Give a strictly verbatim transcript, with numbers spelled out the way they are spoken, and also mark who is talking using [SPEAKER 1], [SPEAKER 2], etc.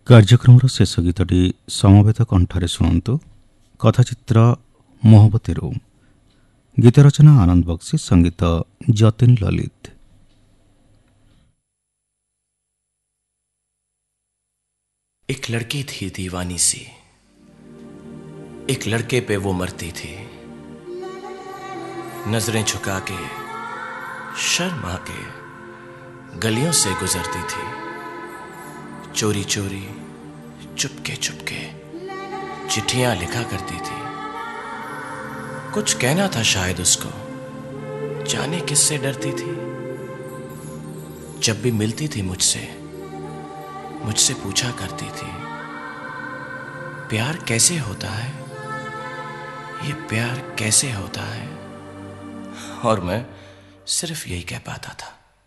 [SPEAKER 1] କାର୍ଯ୍ୟକ୍ରମର ଶେଷ ଗୀତଟି ସମବେତ କଣ୍ଠରେ ଶୁଣନ୍ତୁ। କଥାଚିତ୍ର ମୋହବତୀରୁ। ଗୀତ ରଚନା ଆନନ୍ଦ ବକ୍ସି, ସଙ୍ଗୀତ ଯତୀନ ଲଲିତ।
[SPEAKER 2] एक लड़की थी दीवानी सी, एक लड़के पे वो मरती थी। नजरें झुका के शर्मा के गलियों से गुजरती थी। चोरी चोरी चुपके चुपके चिट्ठियां लिखा करती थी। कुछ कहना था शायद उसको, जाने किससे डरती थी। जब भी मिलती थी मुझसे मुझसे पूछा करती थी, प्यार कैसे होता है, ये प्यार कैसे होता है। और मैं सिर्फ यही कह पाता था।